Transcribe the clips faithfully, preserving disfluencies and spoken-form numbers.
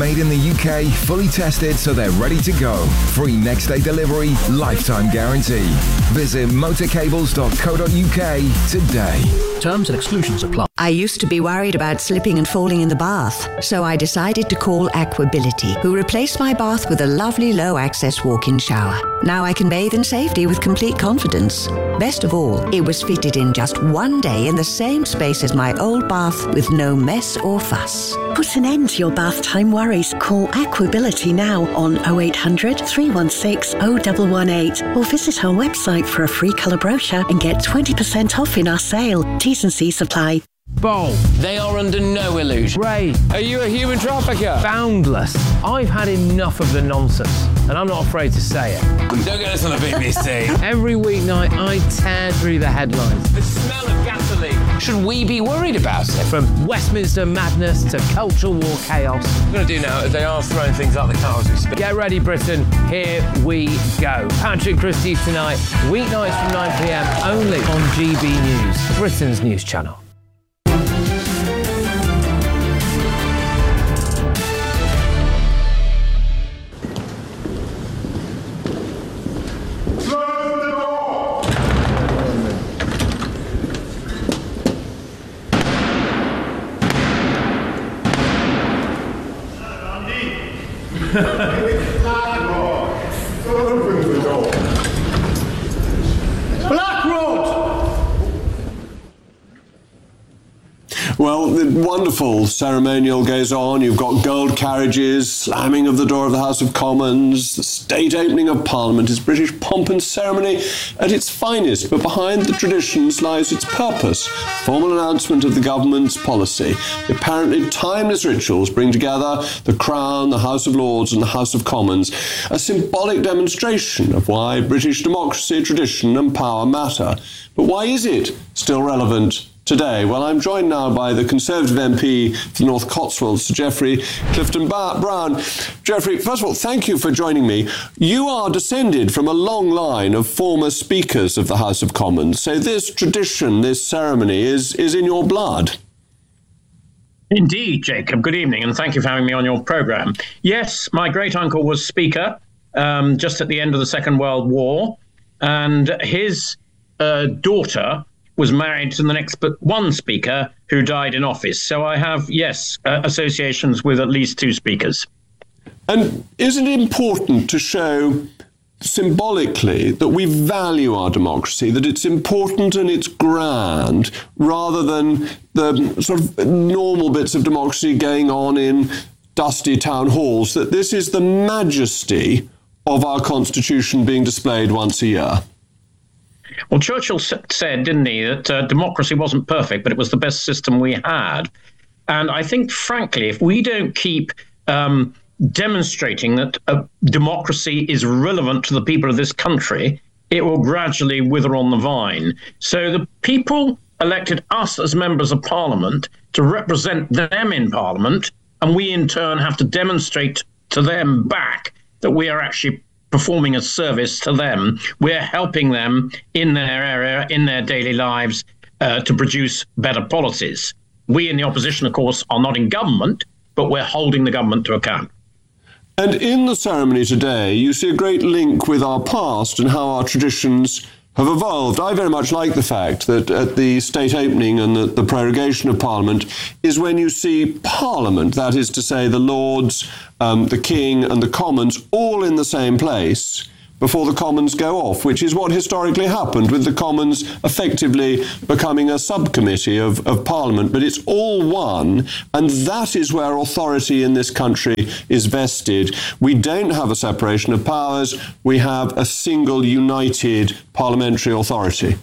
Made in the U K, fully tested so they're ready to go. Free next day delivery, lifetime guarantee. Visit motorcables dot co dot uk today. Terms and exclusions apply. I used to be worried about slipping and falling in the bath, so I decided to call Aquability, who replaced my bath with a lovely low-access walk-in shower. Now I can bathe in safety with complete confidence. Best of all, it was fitted in just one day in the same space as my old bath with no mess or fuss. Put an end to your bath time worries. Call Aquability now on oh eight hundred, three one six, oh one one eight or visit our website for a free colour brochure and get twenty percent off in our sale. T's and C's apply. Bowl. They are under no illusion. Ray. Are you a human trafficker? Boundless. I've had enough of the nonsense, and I'm not afraid to say it. Don't get this on the B B C. Every weeknight, I tear through the headlines. The smell of gasoline. Should we be worried about it? From Westminster madness to cultural war chaos. What I'm going to do now is they are throwing things out the car as we speak. Get ready, Britain. Here we go. Patrick Christie tonight, weeknights from nine p.m, only on G B News, Britain's news channel. Well, the wonderful ceremonial goes on. You've got gold carriages, slamming of the door of the House of Commons, the state opening of Parliament is British pomp and ceremony at its finest, but behind the traditions lies its purpose, formal announcement of the government's policy. The apparently timeless rituals bring together the Crown, the House of Lords and the House of Commons, a symbolic demonstration of why British democracy, tradition and power matter. But why is it still relevant today? Well, I'm joined now by the Conservative M P for the North Cotswolds, Sir Geoffrey Clifton Brown. Geoffrey, first of all, thank you for joining me. You are descended from a long line of former speakers of the House of Commons, so this tradition, this ceremony is, is in your blood. Indeed, Jacob. Good evening, and thank you for having me on your programme. Yes, my great-uncle was Speaker um, just at the end of the Second World War, and his uh, daughter was married to the next but one speaker who died in office. So I have, yes, uh, associations with at least two speakers. And isn't it important to show symbolically that we value our democracy, that it's important and it's grand, rather than the sort of normal bits of democracy going on in dusty town halls, that this is the majesty of our constitution being displayed once a year? Well, Churchill said, didn't he, that uh, democracy wasn't perfect, but it was the best system we had. And I think, frankly, if we don't keep um, demonstrating that uh, democracy is relevant to the people of this country, it will gradually wither on the vine. So the people elected us as members of Parliament to represent them in Parliament, and we in turn have to demonstrate to them back that we are actually performing a service to them. We're helping them in their area, in their daily lives, uh, to produce better policies. We in the opposition, of course, are not in government, but we're holding the government to account. And in the ceremony today, you see a great link with our past and how our traditions have evolved. I very much like the fact that at the state opening and the, the prorogation of Parliament is when you see Parliament, that is to say the Lords, um, the King and the Commons, all in the same place before the Commons go off, which is what historically happened, with the Commons effectively becoming a subcommittee of, of Parliament. But it's all one, and that is where authority in this country is vested. We don't have a separation of powers. We have a single, united parliamentary authority.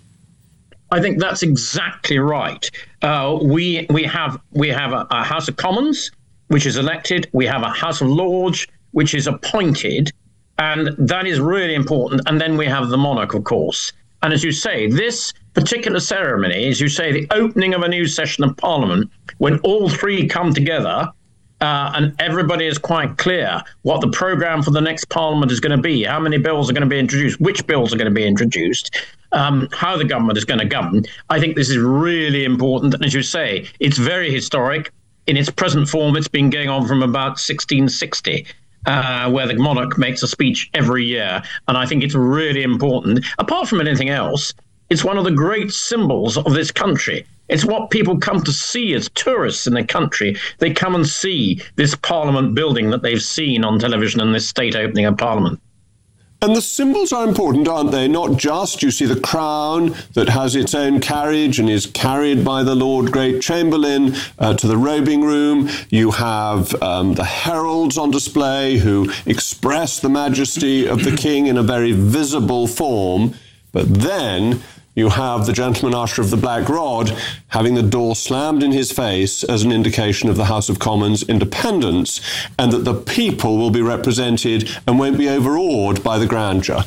I think that's exactly right. Uh, we we have we have a, a House of Commons, which is elected. We have a House of Lords, which is appointed. And that is really important. And then we have the monarch, of course. And as you say, this particular ceremony, as you say, the opening of a new session of Parliament, when all three come together uh, and everybody is quite clear what the programme for the next Parliament is going to be, how many bills are going to be introduced, which bills are going to be introduced, um, how the government is going to govern. I think this is really important. And as you say, it's very historic. in its present form, it's been going on from about sixteen sixty. Uh, where the monarch makes a speech every year. And I think it's really important. Apart from anything else, it's one of the great symbols of this country. It's what people come to see as tourists in the country. They come and see this Parliament building that they've seen on television and this state opening of Parliament. And the symbols are important, aren't they? Not just, you see the crown that has its own carriage and is carried by the Lord Great Chamberlain uh, to the robing room. You have um, the heralds on display who express the majesty of the king in a very visible form. But then you have the gentleman usher of the Black Rod having the door slammed in his face as an indication of the House of Commons' independence, and that the people will be represented and won't be overawed by the grandeur.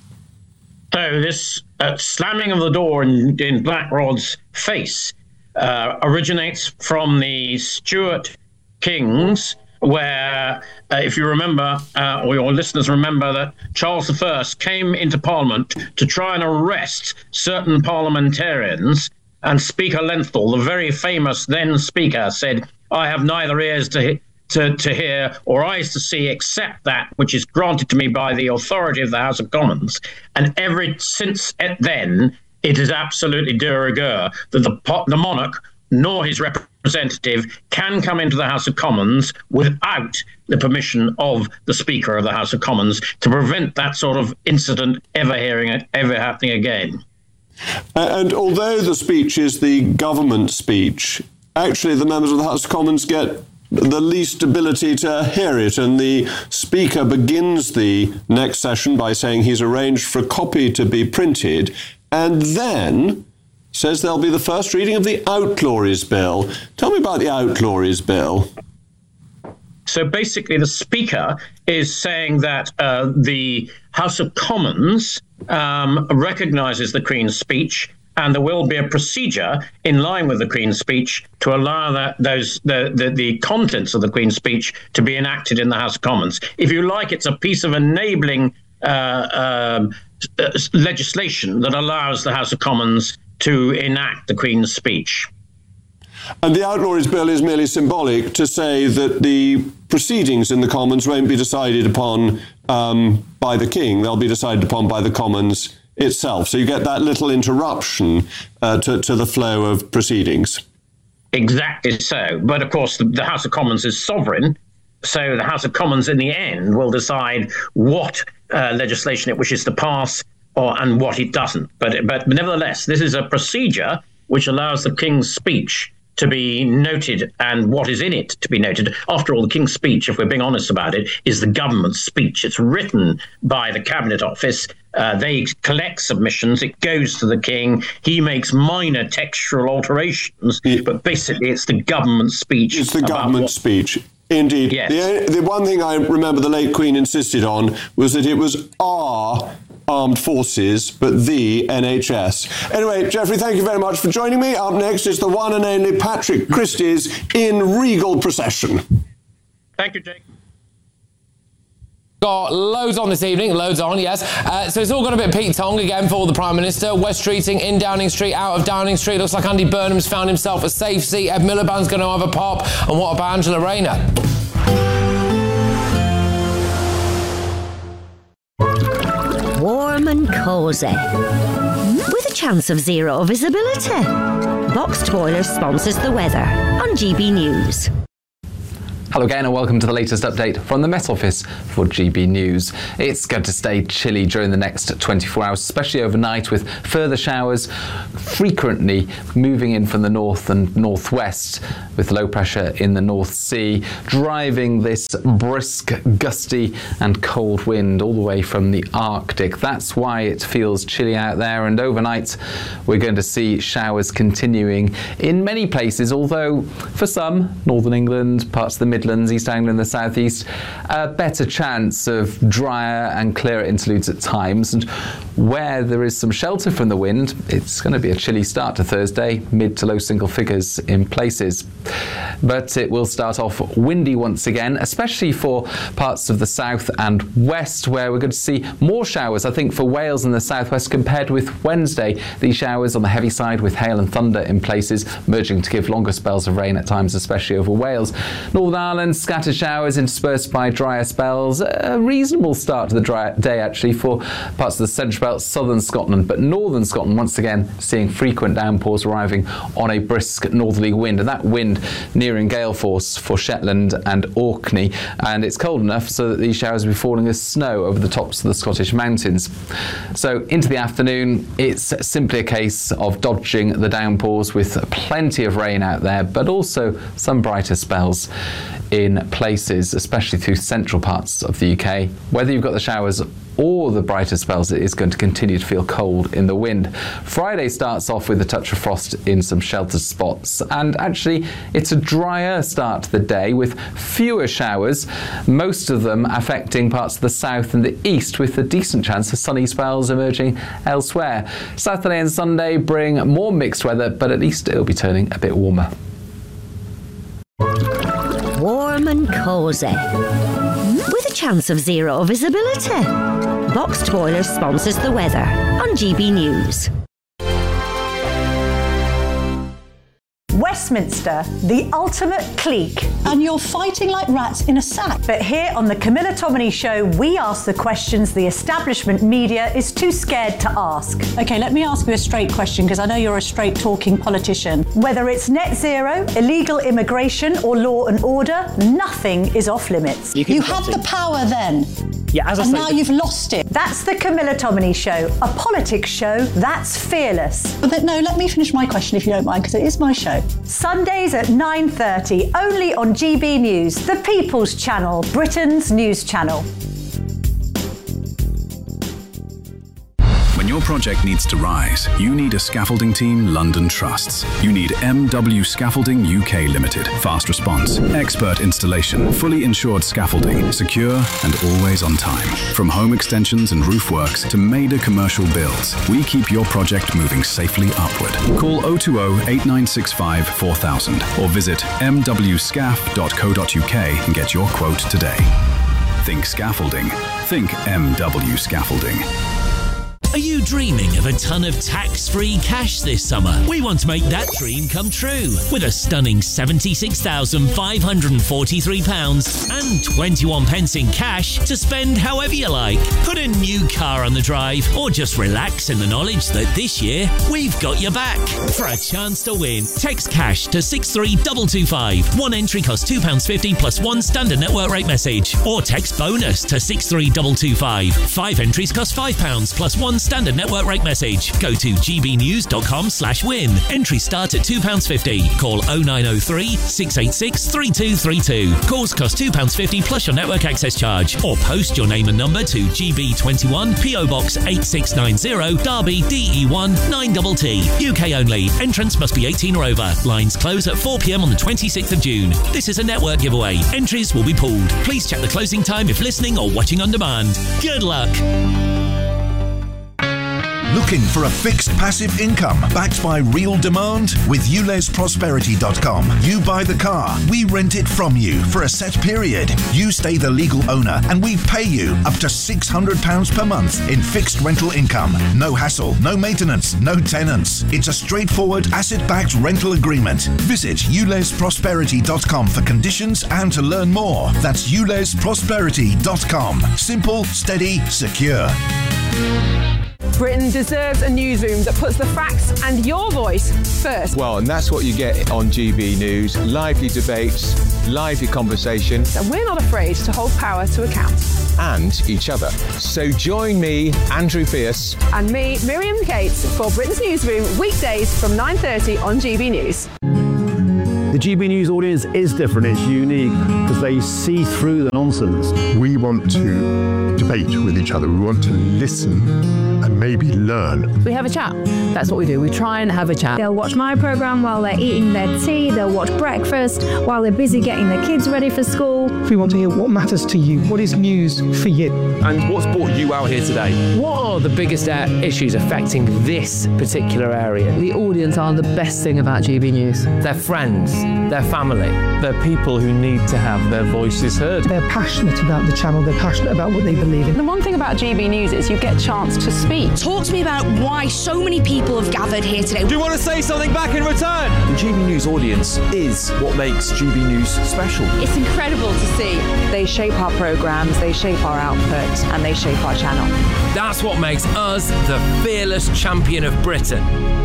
So this uh, slamming of the door in, in Black Rod's face uh, originates from the Stuart kings, where, uh, if you remember, uh, or your listeners remember, that Charles the First came into Parliament to try and arrest certain parliamentarians, and Speaker Lenthal, the very famous then Speaker, said, I have neither ears to, to, to hear or eyes to see except that which is granted to me by the authority of the House of Commons. And ever since then, it is absolutely de rigueur that the, the monarch nor his representative can come into the House of Commons without the permission of the Speaker of the House of Commons, to prevent that sort of incident ever hearing ever happening again. And although the speech is the government speech, actually the members of the House of Commons get the least ability to hear it, and the Speaker begins the next session by saying he's arranged for a copy to be printed, and then says there'll be the first reading of the Outlawries Bill. Tell me about the Outlawries Bill. So basically, the Speaker is saying that uh, the House of Commons um, recognises the Queen's speech, and there will be a procedure in line with the Queen's speech to allow that those the, the, the contents of the Queen's speech to be enacted in the House of Commons. If you like, it's a piece of enabling uh, um, uh, legislation that allows the House of Commons to enact the Queen's speech. And the Outlawries Bill is merely symbolic to say that the proceedings in the Commons won't be decided upon um, by the King. They'll be decided upon by the Commons itself. So you get that little interruption uh, to, to the flow of proceedings. Exactly so. But of course, the, the House of Commons is sovereign. So the House of Commons in the end will decide what uh, legislation it wishes to pass or and what it doesn't. But but nevertheless, this is a procedure which allows the King's speech to be noted and what is in it to be noted. After all, the King's speech, if we're being honest about it, is the government's speech. It's written by the Cabinet Office. Uh, they collect submissions. It goes to the King. He makes minor textual alterations, it, but basically it's the government's speech. It's the government what, speech. Indeed. Yes. The, the one thing I remember the late Queen insisted on was that it was our armed forces, but the N H S. Anyway, Geoffrey, thank you very much for joining me. Up next is the one and only Patrick Christys in regal procession. Thank you, Jake. Got loads on this evening, loads on, yes. Uh, so it's all got a bit Pete Tong again for the Prime Minister. West Streeting in Downing Street, out of Downing Street. Looks like Andy Burnham's found himself a safe seat. Ed Miliband's going to have a pop. And what about Angela Rayner? Warm and cosy, with a chance of zero visibility. Boxed Boiler sponsors the weather on G B News. Hello again and welcome to the latest update from the Met Office for G B News. It's going to stay chilly during the next twenty-four hours, especially overnight, with further showers frequently moving in from the north and northwest, with low pressure in the North Sea, driving this brisk, gusty and cold wind all the way from the Arctic. That's why it feels chilly out there, and overnight we're going to see showers continuing in many places, although for some, northern England, parts of the Midlands, Midlands, East Anglia and the South East, a better chance of drier and clearer interludes at times. And where there is some shelter from the wind, it's going to be a chilly start to Thursday, mid to low single figures in places. But it will start off windy once again, especially for parts of the south and west, where we're going to see more showers, I think, for Wales and the southwest compared with Wednesday. These showers on the heavy side with hail and thunder in places, merging to give longer spells of rain at times, especially over Wales. Northern Ireland, scattered showers interspersed by drier spells. A reasonable start to the dry day, actually, for parts of the central belt, southern Scotland, but northern Scotland, once again, seeing frequent downpours arriving on a brisk northerly wind, and that wind nearing gale force for Shetland and Orkney, and it's cold enough so that these showers will be falling as snow over the tops of the Scottish mountains. So into the afternoon, it's simply a case of dodging the downpours with plenty of rain out there, but also some brighter spells in places, especially through central parts of the U K. Whether you've got the showers or the brighter spells, it is going to continue to feel cold in the wind. Friday starts off with a touch of frost in some sheltered spots, and actually it's a drier start to the day with fewer showers, most of them affecting parts of the south and the east, with a decent chance of sunny spells emerging elsewhere. Saturday and Sunday bring more mixed weather, but at least it'll be turning a bit warmer. Warm and cosy, with a chance of zero visibility. Boxed Boiler sponsors the weather on G B News. Westminster, the ultimate clique. And you're fighting like rats in a sack. But here on the Camilla Tominey Show, we ask the questions the establishment media is too scared to ask. OK, let me ask you a straight question, because I know you're a straight-talking politician. Whether it's net zero, illegal immigration or law and order, nothing is off limits. You, you had the power then. Yeah, as I and now you've lost it. That's the Camilla Tominey Show, a politics show that's fearless. But no, let me finish my question if you don't mind, because it is my show. Sundays at nine thirty, only on G B News, the People's Channel, Britain's news channel. When your project needs to rise, you need a scaffolding team London trusts. You need M W Scaffolding U K Limited. Fast response, expert installation, fully insured scaffolding, secure and always on time. From home extensions and roof works to major commercial builds, we keep your project moving safely upward. Call oh two oh, eight nine six five, four thousand or visit m w scaff dot co dot u k and get your quote today. Think scaffolding. Think M W Scaffolding. Are you dreaming of a ton of tax-free cash this summer? We want to make that dream come true with a stunning seventy-six thousand five hundred forty-three pounds and twenty-one pence in cash to spend however you like. Put a new car on the drive or just relax in the knowledge that this year we've got your back. For a chance to win, text cash to six three two two five. One entry costs two pounds fifty plus one standard network rate message. Or text bonus to six three two two five. Five entries cost five pounds plus one standard network rate message. Go to gbnews.com slash win. Entries start at two pounds fifty. Call oh nine oh three, six eight six, three two three two. Calls cost two pounds fifty plus your network access charge. Or post your name and number to G B twenty-one, P O Box eight six nine zero, Derby D E one nine T T. U K only. Entrance must be eighteen or over. Lines close at four p.m. on the twenty-sixth of June. This is a network giveaway. Entries will be pooled. Please check the closing time if listening or watching on demand. Good luck. Looking for a fixed passive income backed by real demand? With ules prosperity dot com, you buy the car, we rent it from you for a set period. You stay the legal owner and we pay you up to six hundred pounds per month in fixed rental income. No hassle, no maintenance, no tenants. It's a straightforward asset-backed rental agreement. Visit ules prosperity dot com for conditions and to learn more. That's ules prosperity dot com. Simple, steady, secure. Britain deserves a newsroom that puts the facts and your voice first. Well, and that's what you get on G B News. Lively debates, lively conversation. And we're not afraid to hold power to account. And each other. So join me, Andrew Pierce. And me, Miriam Cates, for Britain's Newsroom, weekdays from nine thirty on G B News. The G B News audience is different, it's unique, because they see through the nonsense. We want to debate with each other, we want to listen and maybe learn. We have a chat. That's what we do. We try and have a chat. They'll watch my programme while they're eating their tea, they'll watch breakfast while they're busy getting their kids ready for school. We want to hear what matters to you, what is news for you. And what's brought you out here today? What are the biggest uh, issues affecting this particular area? The audience are the best thing about G B News. Their friends, their family. They're people who need to have their voices heard. They're passionate about the channel, they're passionate about what they believe in. The one thing about G B News is you get a chance to speak. Talk to me about why so many people have gathered here today. Do you want to say something back in return? The G B News audience is what makes G B News special. It's incredible to see. They shape our programmes, they shape our output, and they shape our channel. That's what makes us the fearless champion of Britain.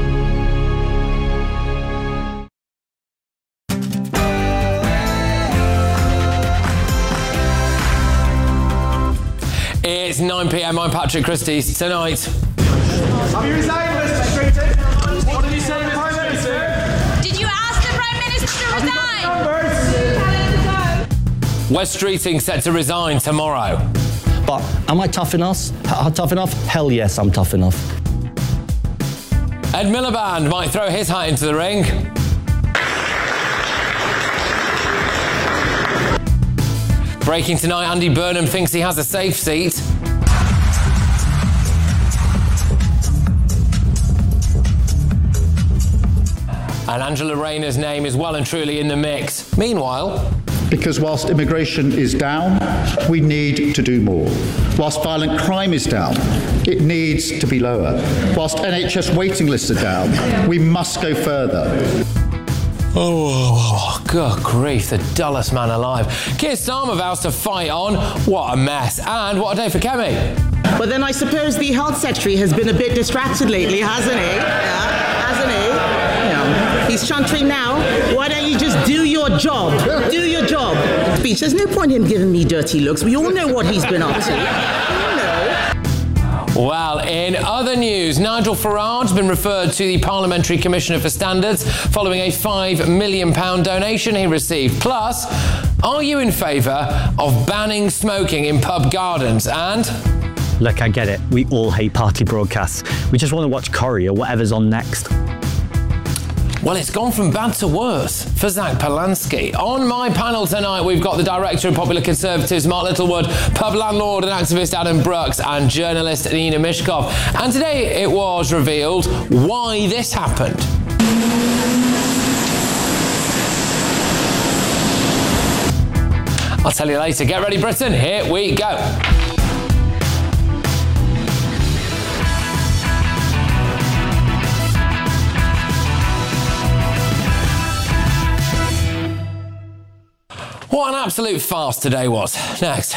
It's nine p m, I'm Patrick Christys. Tonight... Have you resigned, Mister Streeting? What did you say, Mister Prime Minister? Did you ask the Prime Minister to resign? Wes Streeting set to resign tomorrow. But am I tough enough? H- tough enough? Hell yes, I'm tough enough. Ed Miliband might throw his hat into the ring. Breaking tonight, Andy Burnham thinks he has a safe seat. And Angela Rayner's name is well and truly in the mix. Meanwhile... Because whilst immigration is down, we need to do more. Whilst violent crime is down, it needs to be lower. Whilst N H S waiting lists are down, we must go further. Oh, good grief, the dullest man alive. Keir Starmer vows to fight on. What a mess. And what a day for Kemi. But then I suppose the Health Secretary has been a bit distracted lately, hasn't he? Yeah, hasn't he? Yeah. He's chuntering now. Why don't you just do your job? Do your job. Speech. There's no point in giving me dirty looks. We all know what he's been up to. Well, in other news, Nigel Farage has been referred to the Parliamentary Commissioner for Standards following a five million pounds donation he received. Plus, are you in favour of banning smoking in pub gardens? And... Look, I get it. We all hate party broadcasts. We just want to watch Corrie or whatever's on next. Well, it's gone from bad to worse for Zach Polanski. On my panel tonight, we've got the Director of Popular Conservatives, Mark Littlewood, pub landlord and activist Adam Brooks, and journalist Nina Mishkov. And today it was revealed why this happened. I'll tell you later. Get ready, Britain. Here we go. What an absolute farce today was. Next.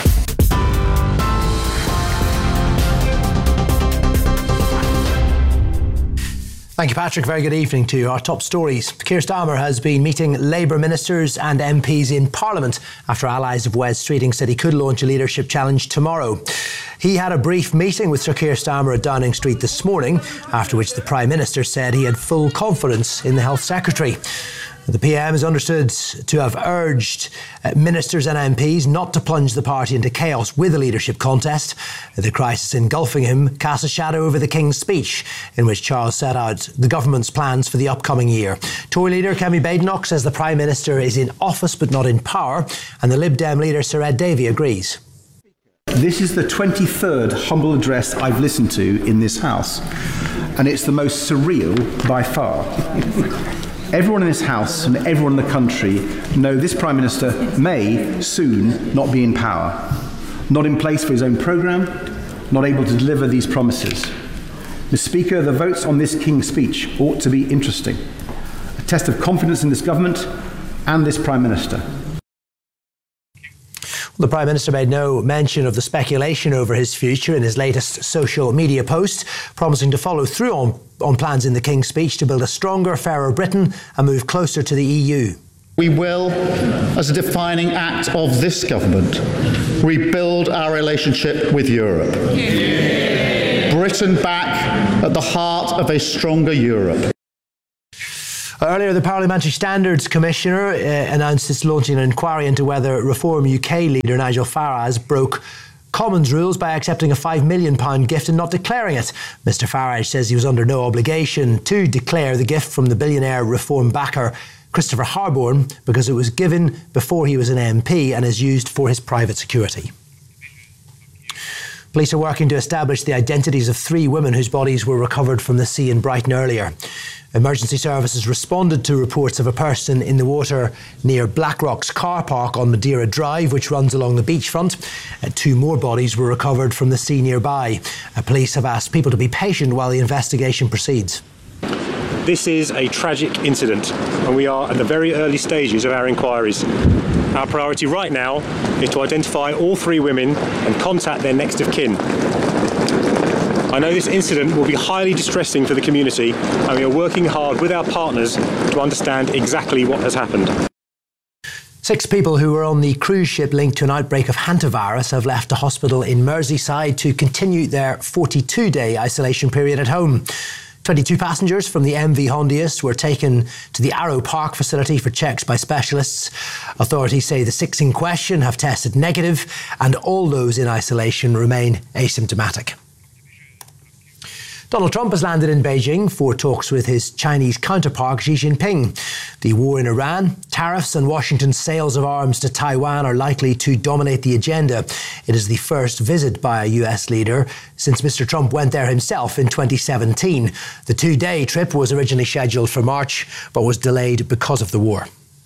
Thank you, Patrick. Very good evening to you. Our top stories. Keir Starmer has been meeting Labour ministers and M Ps in Parliament after allies of Wes Streeting said he could launch a leadership challenge tomorrow. He had a brief meeting with Sir Keir Starmer at Downing Street this morning, after which the Prime Minister said he had full confidence in the Health Secretary. The P M is understood to have urged uh, ministers and M Ps not to plunge the party into chaos with a leadership contest. The crisis engulfing him casts a shadow over the King's speech, in which Charles set out the government's plans for the upcoming year. Tory leader Kemi Badenoch says the Prime Minister is in office but not in power, and the Lib Dem leader Sir Ed Davey agrees. This is the twenty-third humble address I've listened to in this House, and it's the most surreal by far. Everyone in this House and everyone in the country know this Prime Minister may soon not be in power, not in place for his own programme, not able to deliver these promises. Mister Speaker, the votes on this King's speech ought to be interesting, a test of confidence in this government and this Prime Minister. The Prime Minister made no mention of the speculation over his future in his latest social media post, promising to follow through on, on plans in the King's speech to build a stronger, fairer Britain and move closer to the E U. We will, as a defining act of this government, rebuild our relationship with Europe. Yeah. Britain back at the heart of a stronger Europe. Earlier, the Parliamentary Standards Commissioner uh, announced it's launching an inquiry into whether Reform U K leader Nigel Farage broke Commons rules by accepting a five million pounds gift and not declaring it. Mister Farage says he was under no obligation to declare the gift from the billionaire Reform backer Christopher Harborne because it was given before he was an M P and is used for his private security. Police are working to establish the identities of three women whose bodies were recovered from the sea in Brighton earlier. Emergency services responded to reports of a person in the water near Blackrock's car park on Madeira Drive, which runs along the beachfront. Uh, two more bodies were recovered from the sea nearby. Uh, police have asked people to be patient while the investigation proceeds. This is a tragic incident, and we are at the very early stages of our inquiries. Our priority right now is to identify all three women and contact their next of kin. I know this incident will be highly distressing for the community, and we are working hard with our partners to understand exactly what has happened. Six people who were on the cruise ship linked to an outbreak of hantavirus have left a hospital in Merseyside to continue their forty-two day isolation period at home. twenty-two passengers from the M V Hondius were taken to the Arrow Park facility for checks by specialists. Authorities say the six in question have tested negative and all those in isolation remain asymptomatic. Donald Trump has landed in Beijing for talks with his Chinese counterpart Xi Jinping. The war in Iran, tariffs and Washington's sales of arms to Taiwan are likely to dominate the agenda. It is the first visit by a U S leader since Mister Trump went there himself in twenty seventeen. The two-day trip was originally scheduled for March, but was delayed because of the war.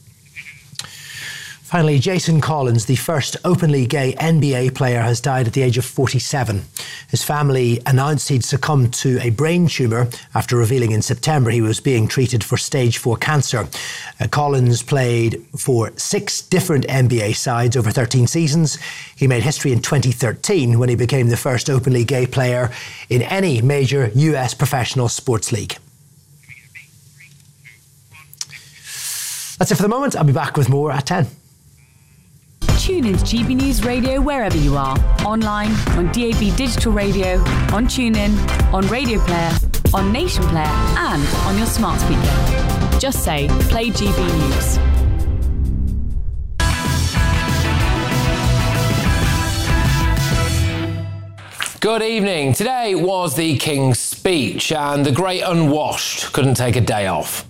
Finally, Jason Collins, the first openly gay N B A player, has died at the age of forty-seven. His family announced he'd succumbed to a brain tumour after revealing in September he was being treated for stage four cancer. Uh, Collins played for six different N B A sides over thirteen seasons. He made history in twenty thirteen when he became the first openly gay player in any major U S professional sports league. That's it for the moment. I'll be back with more at ten. Tune in to G B News Radio wherever you are. Online, on D A B Digital Radio, on TuneIn, on Radio Player, on Nation Player, and on your smart speaker. Just say, play G B News. Good evening. Today was the King's speech, and the great unwashed couldn't take a day off.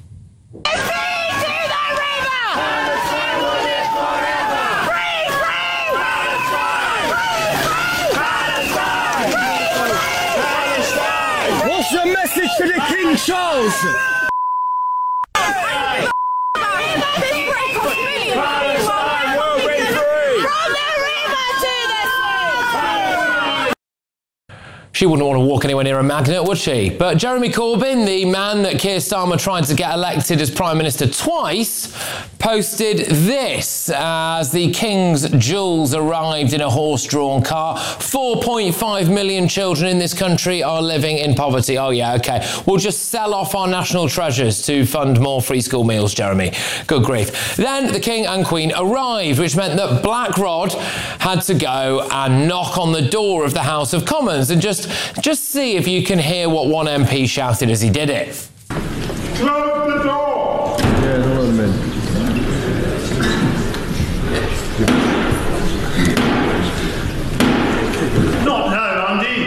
The message to the King Charles. She wouldn't want to walk anywhere near a magnet, would she? But Jeremy Corbyn, the man that Keir Starmer tried to get elected as Prime Minister twice, posted this as the King's jewels arrived in a horse-drawn car. four point five million children in this country are living in poverty. Oh, yeah, OK. We'll just sell off our national treasures to fund more free school meals, Jeremy. Good grief. Then the King and Queen arrived, which meant that Black Rod had to go and knock on the door of the House of Commons and just Just see if you can hear what one M P shouted as he did it. Close the door! Yeah, no one meant. Not now,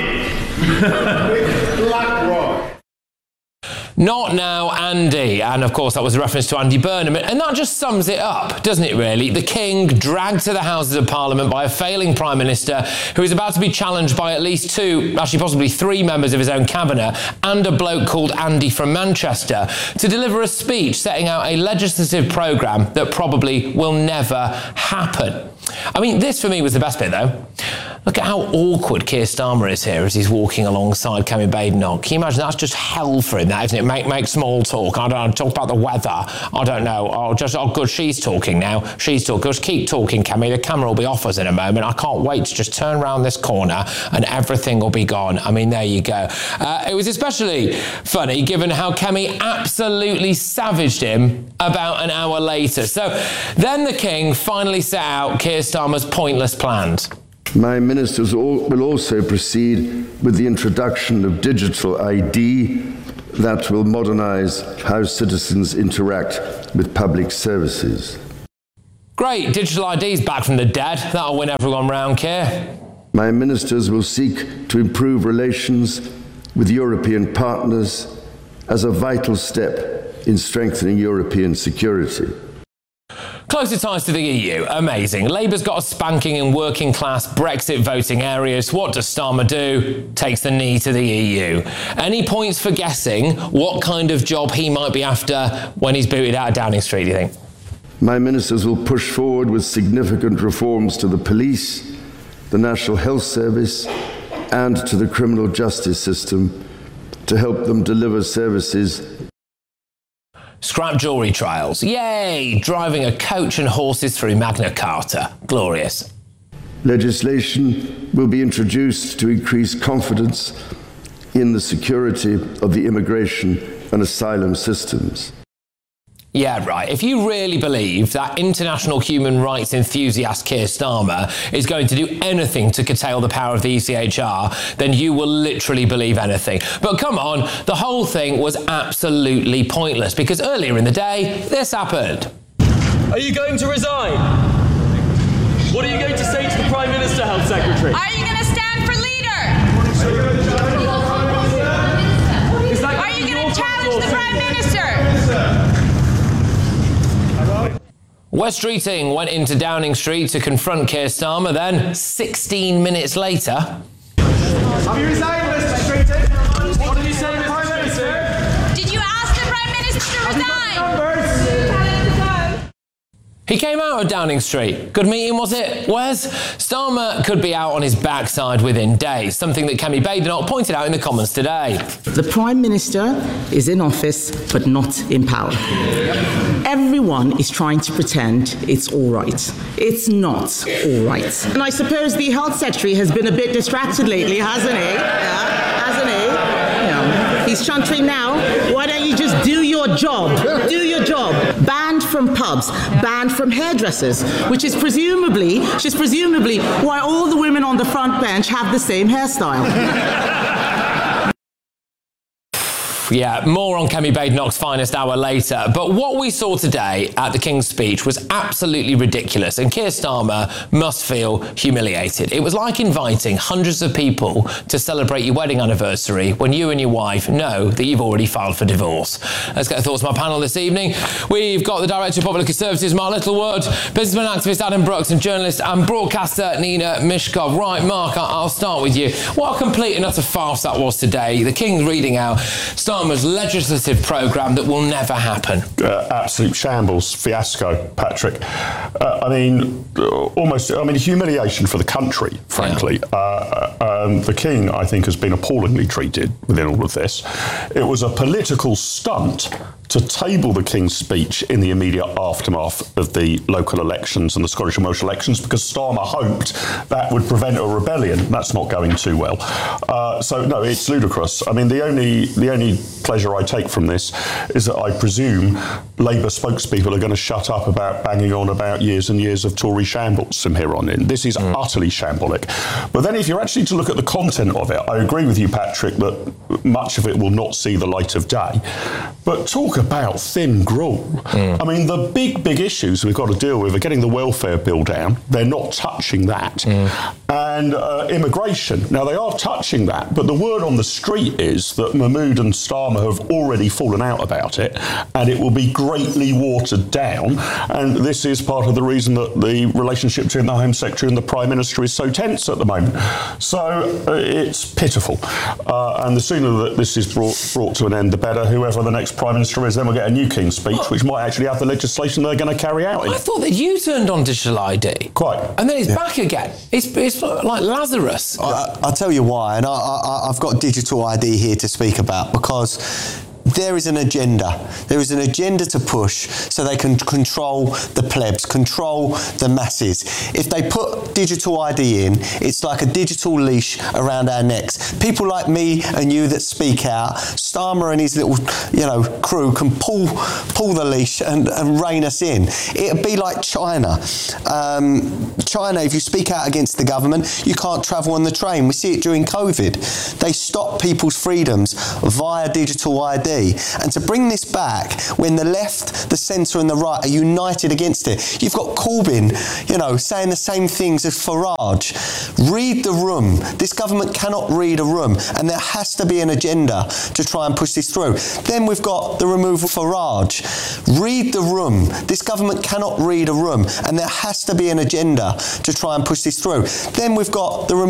Andy. Black Rock. Not now, Andy. And of course, that was a reference to Andy Burnham. And that just sums it up, doesn't it, really? The King dragged to the Houses of Parliament by a failing Prime Minister who is about to be challenged by at least two, actually possibly three members of his own cabinet and a bloke called Andy from Manchester to deliver a speech setting out a legislative programme that probably will never happen. I mean, this for me was the best bit, though. Look at how awkward Keir Starmer is here as he's walking alongside Kemi Badenoch. Can you imagine? That's just hell for him, that, isn't it? Make, make small talk. I don't know. Talk about the weather. I don't know. Oh, just, oh, good, she's talking now. She's talking. Just keep talking, Kemi. The camera will be off us in a moment. I can't wait to just turn around this corner and everything will be gone. I mean, there you go. Uh, it was especially funny given how Kemi absolutely savaged him about an hour later. So then the King finally set out Keir Starmer's pointless plans. My ministers will also proceed with the introduction of digital I D that will modernise how citizens interact with public services. Great, digital I D's back from the dead. That'll win everyone round, Keir. My ministers will seek to improve relations with European partners as a vital step in strengthening European security. Closer ties to the E U. Amazing. Labour's got a spanking in working class Brexit voting areas. What does Starmer do? Takes the knee to the E U. Any points for guessing what kind of job he might be after when he's booted out of Downing Street, do you think? My ministers will push forward with significant reforms to the police, the National Health Service, and to the criminal justice system to help them deliver services. Scrap jewellery trials. Yay! Driving a coach and horses through Magna Carta. Glorious. Legislation will be introduced to increase confidence in the security of the immigration and asylum systems. Yeah, right. If you really believe that international human rights enthusiast Keir Starmer is going to do anything to curtail the power of the E C H R, then you will literally believe anything. But come on, the whole thing was absolutely pointless because earlier in the day, this happened. Are you going to resign? What are you going to say to the Prime Minister, Health Secretary? Are you going to stand for leader? Are you going to challenge the Prime Minister? Wes Streeting went into Downing Street to confront Keir Starmer, then sixteen minutes later... Have you resigned, Mister Streeting? What did you say to the Prime Minister? Did you ask the Prime Minister to resign? He came out of Downing Street. Good meeting, was it, Wes? Starmer could be out on his backside within days, something that Kemi Badenoch pointed out in the Commons today. The Prime Minister is in office, but not in power. Everyone is trying to pretend it's all right. It's not all right. And I suppose the Health Secretary has been a bit distracted lately, hasn't he? Yeah, hasn't he? Yeah. He's chuntering now. Why don't you just do your job? Do your job. Banned from pubs, banned from hairdressers, which is presumably, which is presumably why all the women on the front bench have the same hairstyle. Yeah, more on Kemi Badenoch's finest hour later. But what we saw today at the King's speech was absolutely ridiculous, and Keir Starmer must feel humiliated. It was like inviting hundreds of people to celebrate your wedding anniversary when you and your wife know that you've already filed for divorce. Let's get the thoughts of my panel this evening. We've got the Director of Public Services, Mark Littlewood, businessman activist Adam Brooks, and journalist and broadcaster Nina Mishkov. Right, Mark, I'll start with you. What a complete and utter farce that was today. The King's reading out Starmer's legislative programme that will never happen. Uh, absolute shambles, fiasco, Patrick. Uh, I mean, almost, I mean, humiliation for the country, frankly. Yeah. Uh, um, the King, I think, has been appallingly treated within all of this. It was a political stunt to table the King's speech in the immediate aftermath of the local elections and the Scottish and Welsh elections because Starmer hoped that would prevent a rebellion. That's not going too well. Uh, so, no, it's ludicrous. I mean, the only the only pleasure I take from this is that I presume Labour spokespeople are going to shut up about banging on about years and years of Tory shambles from here on in. This is mm. utterly shambolic. But then if you're actually to look at the content of it, I agree with you, Patrick, that much of it will not see the light of day. But talk about thin gruel. Mm. I mean, the big, big issues we've got to deal with are getting the welfare bill down. They're not touching that. Mm. And uh, immigration. Now, they are touching that, but the word on the street is that Mahmood and Starmer have already fallen out about it, and it will be greatly watered down. And this is part of the reason that the relationship between the Home Secretary and the Prime Minister is so tense at the moment. So uh, it's pitiful. Uh, and the sooner that this is brought, brought to an end, the better. Whoever the next Prime Minister is, then we'll get a new King's speech, which might actually have the legislation they're going to carry out. In. I thought that you turned on digital I D. Quite. And then it's yeah. back again. It's, it's like Lazarus. I, I'll tell you why, and I, I, I've got digital I D here to speak about, because there is an agenda. There is an agenda to push so they can control the plebs, control the masses. If they put digital I D in, it's like a digital leash around our necks. People like me and you that speak out, Starmer and his little, you know, crew can pull pull the leash and, and rein us in. It'd be like China. Um, China, if you speak out against the government, you can't travel on the train. We see it during COVID. They stop people's freedoms via digital I D. And to bring this back, when the left, the centre and the right are united against it, you've got Corbyn, you know, saying the same things as Farage. Read the room. This government cannot read a room, and there has to be an agenda to try and push this through. Then we've got the removal of Farage. Read the room. This government cannot read a room, and there has to be an agenda to try and push this through. Then we've got the removal